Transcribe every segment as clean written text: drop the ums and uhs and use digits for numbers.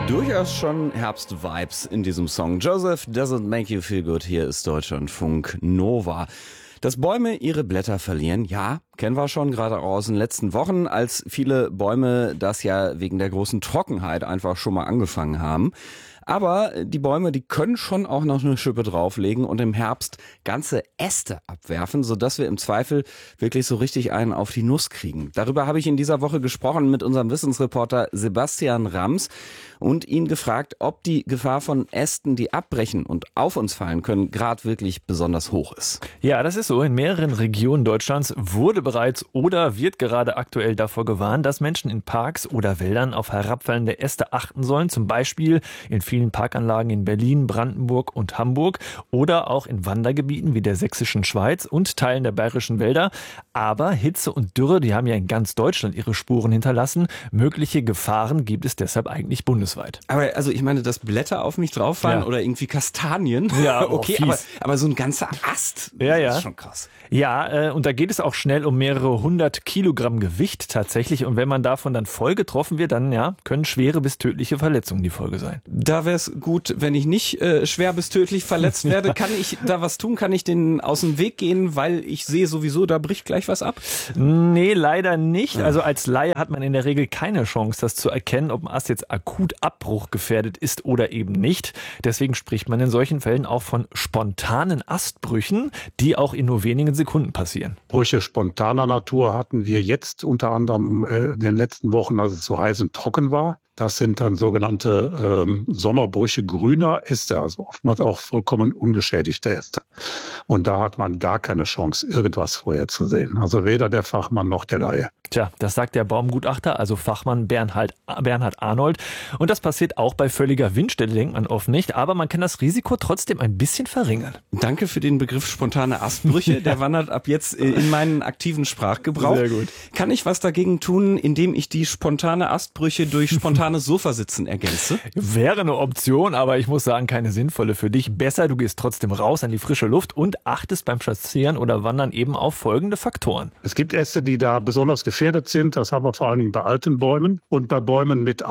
Durchaus schon Herbst-Vibes in diesem Song. Joseph Doesn't Make You Feel Good. Hier ist Deutschlandfunk Nova. Dass Bäume ihre Blätter verlieren, ja, kennen wir schon gerade aus den letzten Wochen, als viele Bäume das ja wegen der großen Trockenheit einfach schon mal angefangen haben. Aber die Bäume, die können schon auch noch eine Schippe drauflegen und im Herbst ganze Äste abwerfen, sodass wir im Zweifel wirklich so richtig einen auf die Nuss kriegen. Darüber habe ich in dieser Woche gesprochen mit unserem Wissensreporter Sebastian Rams und ihn gefragt, ob die Gefahr von Ästen, die abbrechen und auf uns fallen können, gerade wirklich besonders hoch ist. Ja, das ist so. In mehreren Regionen Deutschlands wurde bereits oder wird gerade aktuell davor gewarnt, dass Menschen in Parks oder Wäldern auf herabfallende Äste achten sollen. Zum Beispiel in vielen Parkanlagen in Berlin, Brandenburg und Hamburg oder auch in Wandergebieten wie der sächsischen Schweiz und Teilen der bayerischen Wälder. Aber Hitze und Dürre, die haben ja in ganz Deutschland ihre Spuren hinterlassen. Mögliche Gefahren gibt es deshalb eigentlich bundesweit. Aber also ich meine, dass Blätter auf mich drauf fallen oder irgendwie Kastanien. Ja, okay, aber so ein ganzer Ast, das ist schon krass. Ja, und da geht es auch schnell um mehrere 100 Kilogramm Gewicht tatsächlich. Und wenn man davon dann voll getroffen wird, dann können schwere bis tödliche Verletzungen die Folge sein. Da wäre es gut, wenn ich nicht schwer bis tödlich verletzt werde. Kann ich da was tun? Kann ich denen aus dem Weg gehen, weil ich sehe sowieso, da bricht gleich was ab? Nee, leider nicht. Ja. Also als Laie hat man in der Regel keine Chance, das zu erkennen, ob ein Ast jetzt akut abbruchgefährdet ist oder eben nicht. Deswegen spricht man in solchen Fällen auch von spontanen Astbrüchen, die auch in nur wenigen Sekunden passieren. Brüche spontaner Natur hatten wir jetzt unter anderem in den letzten Wochen, als es so heiß und trocken war. Das sind dann sogenannte Sommerbrüche grüner Äste, also oftmals auch vollkommen ungeschädigte Äste. Und da hat man gar keine Chance, irgendwas vorherzusehen. Also weder der Fachmann noch der Laie. Tja, das sagt der Baumgutachter, also Fachmann Bernhard Arnold. Und das passiert auch bei völliger Windstille, denkt man oft nicht. Aber man kann das Risiko trotzdem ein bisschen verringern. Danke für den Begriff spontane Astbrüche. Der wandert ab jetzt in meinen aktiven Sprachgebrauch. Sehr gut. Kann ich was dagegen tun, indem ich die spontane Astbrüche durch spontane Sofasitzen ergänze? Wäre eine Option, aber ich muss sagen, keine sinnvolle für dich. Besser, du gehst trotzdem raus an die frische Luft und achtest beim Spazieren oder Wandern eben auf folgende Faktoren. Es gibt Äste, die da besonders gefährdet sind. Das haben wir vor allen Dingen bei alten Bäumen. Und bei Bäumen mit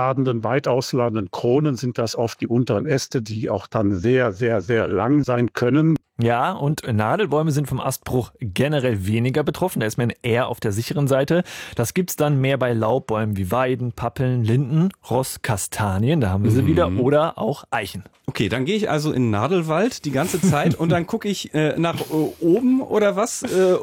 weit ausladenden Kronen sind das oft die unteren Äste, die auch dann sehr, sehr, sehr lang sein können. Ja, und Nadelbäume sind vom Astbruch generell weniger betroffen. Da ist man eher auf der sicheren Seite. Das gibt's dann mehr bei Laubbäumen wie Weiden, Pappeln, Linden, Ross, Kastanien, da haben wir sie wieder, oder auch Eichen. Okay, dann gehe ich also in den Nadelwald die ganze Zeit und dann gucke ich nach oben oder was,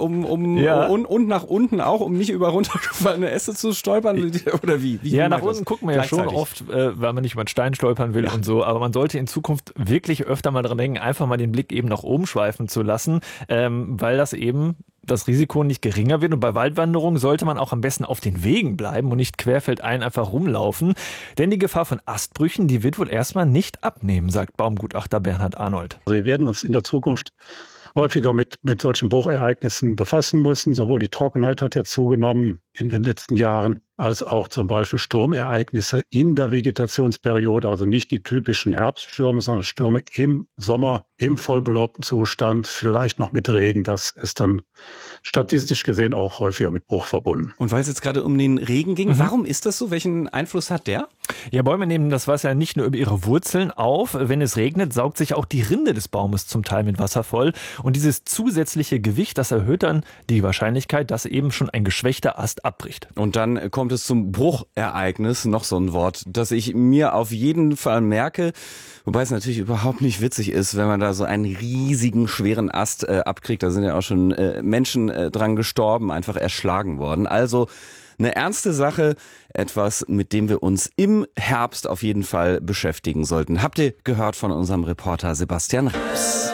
und nach unten auch, um nicht über runtergefallene Äste zu stolpern oder wie? Ja, nach unten gucken wir ja schon oft, weil man nicht über einen Stein stolpern will und so, aber man sollte in Zukunft wirklich öfter mal dran denken, einfach mal den Blick eben nach oben schweifen zu lassen, weil das eben das Risiko nicht geringer wird. Und bei Waldwanderungen sollte man auch am besten auf den Wegen bleiben und nicht querfeldein einfach rumlaufen. Denn die Gefahr von Astbrüchen, die wird wohl erstmal nicht abnehmen, sagt Baumgutachter Bernhard Arnold. Also wir werden uns in der Zukunft häufiger mit solchen Bruchereignissen befassen müssen. Sowohl die Trockenheit hat ja zugenommen in den letzten Jahren, als auch zum Beispiel Sturmereignisse in der Vegetationsperiode, also nicht die typischen Herbststürme, sondern Stürme im Sommer, im vollbelobten Zustand, vielleicht noch mit Regen. Das ist dann statistisch gesehen auch häufiger mit Bruch verbunden. Und weil es jetzt gerade um den Regen ging, warum ist das so? Welchen Einfluss hat der? Ja, Bäume nehmen das Wasser nicht nur über ihre Wurzeln auf. Wenn es regnet, saugt sich auch die Rinde des Baumes zum Teil mit Wasser voll. Und dieses zusätzliche Gewicht, das erhöht dann die Wahrscheinlichkeit, dass eben schon ein geschwächter Ast abbricht. Und dann kommt es zum Bruchereignis, noch so ein Wort, das ich mir auf jeden Fall merke, wobei es natürlich überhaupt nicht witzig ist, wenn man da so einen riesigen, schweren Ast abkriegt. Da sind ja auch schon Menschen dran gestorben, einfach erschlagen worden. Also eine ernste Sache, etwas, mit dem wir uns im Herbst auf jeden Fall beschäftigen sollten. Habt ihr gehört von unserem Reporter Sebastian Rams.